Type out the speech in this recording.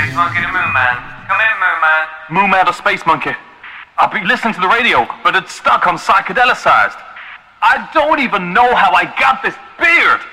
Space Monkey to Moon Man. Come in, Moon Man. Moon Man to Space Monkey. I've been listening to the radio, but it's stuck on psychedelicized. I don't even know how I got this beard.